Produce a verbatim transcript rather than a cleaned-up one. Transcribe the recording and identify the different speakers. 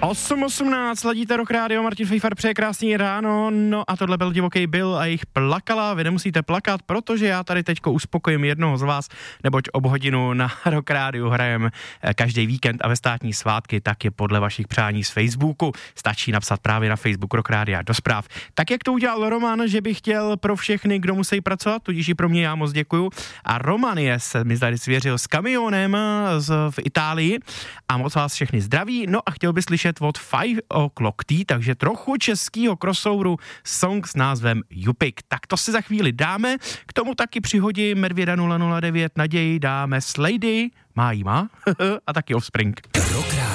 Speaker 1: osm osmnáct, ladíte Rock Radio, Martin Fejfar, přeje krásný ráno, no a tohle byl Divoký Bill a jich Plakala, vy nemusíte plakat, protože já tady teďko uspokojím jednoho z vás, neboť ob hodinu na Rock Radio hrajem každý víkend a ve státní svátky, tak je podle vašich přání z Facebooku, stačí napsat právě na Facebook Rock Radio do zpráv. Tak jak to udělal Roman, že by chtěl pro všechny, kdo musí pracovat, tudíž i pro mě, já moc děkuju, a Roman je, se mi tady svěřil s kamionem z, v Itálii a moc vás všechny zdraví, no a chtěl by slyšet od Five O'Clock Tea, takže trochu českýho crossoveru song s názvem Jupik. Tak to si za chvíli dáme, k tomu taky přihodím Medvěda nula nula devět, Naději, dáme Slady, má jí má, a taky Offspring.